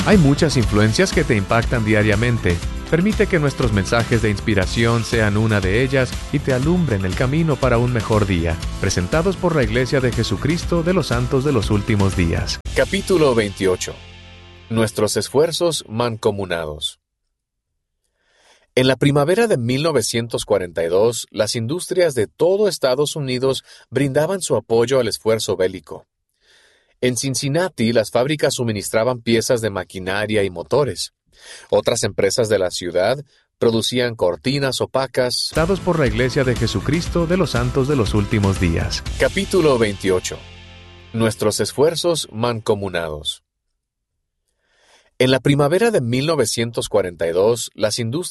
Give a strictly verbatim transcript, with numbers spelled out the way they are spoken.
Hay muchas influencias que te impactan diariamente. Permite que nuestros mensajes de inspiración sean una de ellas y te alumbren el camino para un mejor día. Presentados por la Iglesia de Jesucristo de los Santos de los Últimos Días. Capítulo veintiocho. Nuestros esfuerzos mancomunados. En la primavera de mil novecientos cuarenta y dos, las industrias de todo Estados Unidos brindaban su apoyo al esfuerzo bélico. En Cincinnati, las fábricas suministraban piezas de maquinaria y motores. Otras empresas de la ciudad producían cortinas opacas. Presentados por la Iglesia de Jesucristo de los Santos de los Últimos Días. Capítulo veintiocho. Nuestros esfuerzos mancomunados. En la primavera de mil novecientos cuarenta y dos, las industrias